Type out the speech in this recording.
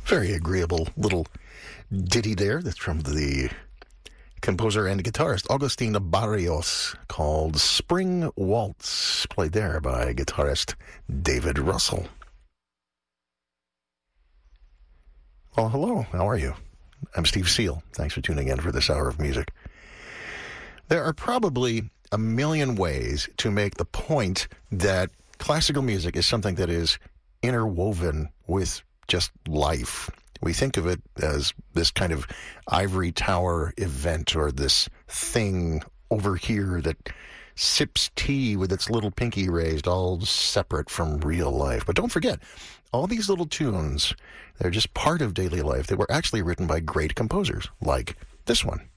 Very agreeable little ditty there. That's from the composer and guitarist Agustin Barrios, called Spring Waltz, played there by guitarist David Russell. Well, hello. How are you? I'm Steve Seal. Thanks for tuning in for this hour of music. There are probably a million ways to make the point that classical music is something that is interwoven with just life. We think of it as this kind of ivory tower event, or this thing over here that sips tea with its little pinky raised, all separate from real life. But don't forget, all these little tunes, they're just part of daily life. They were actually written by great composers, like this one.